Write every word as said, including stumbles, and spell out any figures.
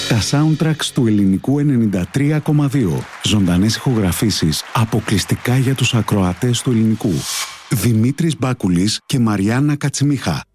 Τα soundtracks του Ελληνικού ενενήντα τρία κόμμα δύο. Ζωντανές ηχογραφήσεις αποκλειστικά για τους ακροατές του Ελληνικού. Δημήτρης Μπάκουλης και Μαριάννα Κατσιμίχα.